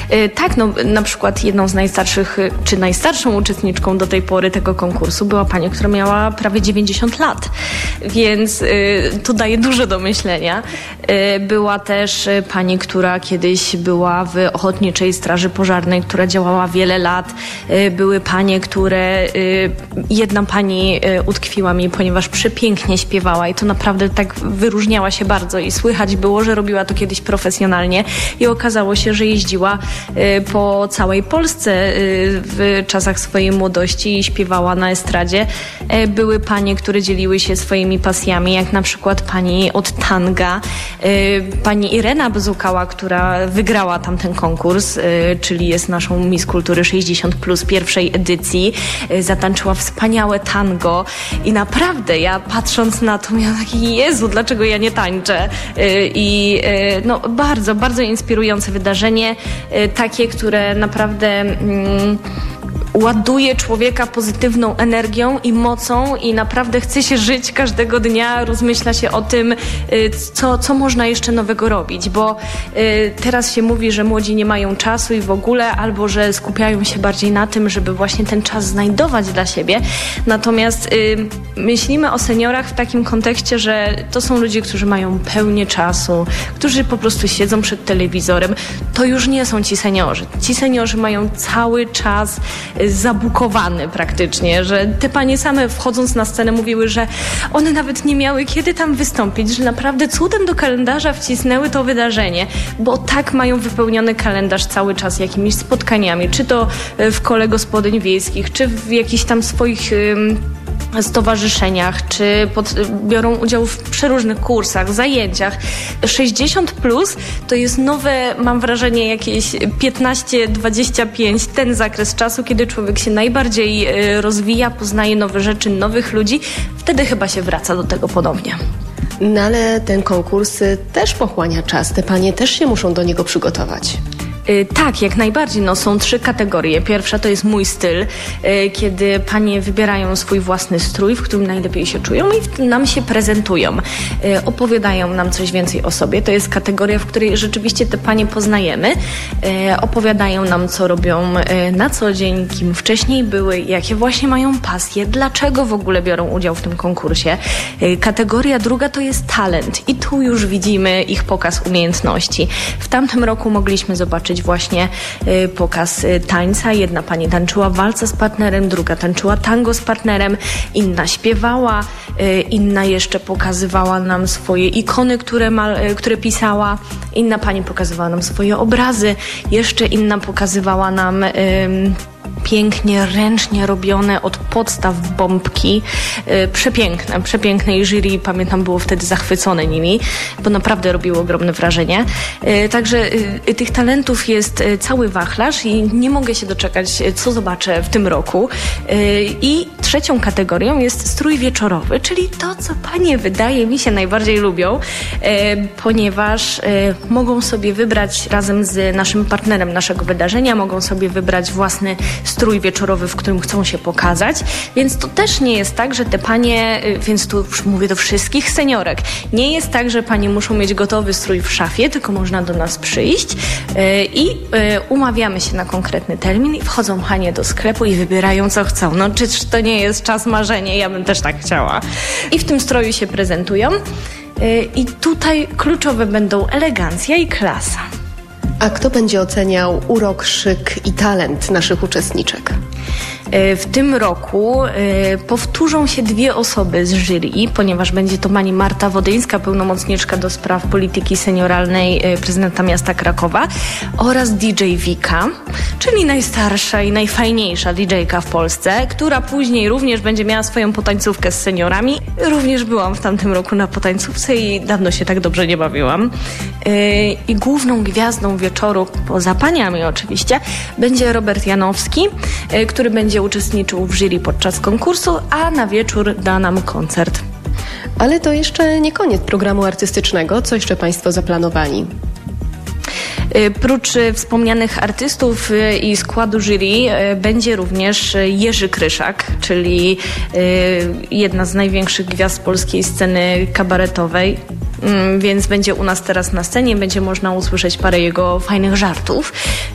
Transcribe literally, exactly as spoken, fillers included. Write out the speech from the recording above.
Tak, no na przykład jedną z najstarszych, czy najstarszą uczestniczką do tej pory tego konkursu była pani, która miała prawie dziewięćdziesiąt lat, więc to daje dużo do myślenia. Była też pani, która kiedyś była w Ochotniczej Straży Pożarnej, która działała wiele lat. Były panie, które... Jedna pani utkwiła mi, ponieważ przepięknie śpiewała i to naprawdę tak wyróżniała się bardzo i słychać było, że robiła to kiedyś profesjonalnie i okazało się, że jeździła po całej Polsce w czasach swojej młodości i śpiewała na estradzie. Były panie, które dzieliły się swoimi pasjami, jak na przykład pani od tanga, pani Irena Bzukała, która wygrała tamten konkurs, czyli jest naszą Miss Kultury sześćdziesiąt plus pierwszej edycji. Zatańczyła wspaniałe tango i naprawdę ja patrząc na to miałam taki Jezu, dlaczego ja nie tańczę? I no bardzo, bardzo inspirujące wydarzenie, takie, które naprawdę mm, ładuje człowieka pozytywną energią i mocą i naprawdę chce się żyć każdego dnia, rozmyśla się o tym, co, co można jeszcze nowego robić, bo teraz się mówi, że młodzi nie mają czasu i w ogóle, albo że skupiają się bardziej na tym, żeby właśnie ten czas znajdować dla siebie. Natomiast y, myślimy o seniorach w takim kontekście, że to są ludzie, którzy mają pełnię czasu, którzy po prostu siedzą przed telewizorem. To już nie są ci seniorzy. Ci seniorzy mają cały czas zabukowany praktycznie, że te panie same wchodząc na scenę mówiły, że one nawet nie miały kiedy tam wystąpić, że naprawdę cudem do kalendarza wcisnęły to wydarzenie, bo tak mają wypełniony kalendarz cały czas jakimiś spotkaniami, czy to w kole gospodyń wiejskich, czy w jakichś tam swoich stowarzyszeniach, czy pod, biorą udział w przeróżnych kursach, zajęciach. sześćdziesiąt plus to jest nowe, mam wrażenie, jakieś piętnaście dwadzieścia pięć, ten zakres czasu, kiedy człowiek się najbardziej rozwija, poznaje nowe rzeczy, nowych ludzi. Wtedy chyba się wraca do tego ponownie. No ale ten konkurs też pochłania czas. Te panie też się muszą do niego przygotować. Tak, jak najbardziej. No, są trzy kategorie. Pierwsza to jest mój styl, kiedy panie wybierają swój własny strój, w którym najlepiej się czują i nam się prezentują. Opowiadają nam coś więcej o sobie. To jest kategoria, w której rzeczywiście te panie poznajemy. Opowiadają nam, co robią na co dzień, kim wcześniej były, jakie właśnie mają pasje, dlaczego w ogóle biorą udział w tym konkursie. Kategoria druga to jest talent i tu już widzimy ich pokaz umiejętności. W tamtym roku mogliśmy zobaczyć właśnie y, pokaz y, tańca. Jedna pani tańczyła walca z partnerem, druga tańczyła tango z partnerem, inna śpiewała, y, inna jeszcze pokazywała nam swoje ikony, które, mal, y, które pisała, inna pani pokazywała nam swoje obrazy, jeszcze inna pokazywała nam y, pięknie, ręcznie robione od podstaw bombki. Yy, przepiękne, przepiękne i jury, pamiętam, było wtedy zachwycone nimi, bo naprawdę robiło ogromne wrażenie. Yy, także yy, tych talentów jest yy, cały wachlarz i nie mogę się doczekać, yy, co zobaczę w tym roku. Yy, I trzecią kategorią jest strój wieczorowy, czyli to, co panie, wydaje mi się, najbardziej lubią, yy, ponieważ yy, mogą sobie wybrać razem z naszym partnerem naszego wydarzenia, mogą sobie wybrać własny strój wieczorowy, w którym chcą się pokazać, więc to też nie jest tak, że te panie, więc tu już mówię do wszystkich seniorek, nie jest tak, że panie muszą mieć gotowy strój w szafie, tylko można do nas przyjść yy, i yy, umawiamy się na konkretny termin i wchodzą panie do sklepu i wybierają, co chcą. No czyż to nie jest czas marzenia? Ja bym też tak chciała. I w tym stroju się prezentują yy, i tutaj kluczowe będą elegancja i klasa. A kto będzie oceniał urok, szyk i talent naszych uczestniczek? W tym roku powtórzą się dwie osoby z jury, ponieważ będzie to pani Marta Wodyńska, pełnomocniczka do spraw polityki senioralnej prezydenta miasta Krakowa, oraz D J Wika, czyli najstarsza i najfajniejsza D J-ka w Polsce, która później również będzie miała swoją potańcówkę z seniorami. Również byłam w tamtym roku na potańcówce i dawno się tak dobrze nie bawiłam. I główną gwiazdą wieczoru, poza paniami oczywiście, będzie Robert Janowski, który będzie uczestniczył w jury podczas konkursu, a na wieczór da nam koncert. Ale to jeszcze nie koniec programu artystycznego. Co jeszcze państwo zaplanowali? Prócz wspomnianych artystów i składu jury będzie również Jerzy Kryszak, czyli jedna z największych gwiazd polskiej sceny kabaretowej, więc będzie u nas teraz na scenie, będzie można usłyszeć parę jego fajnych żartów.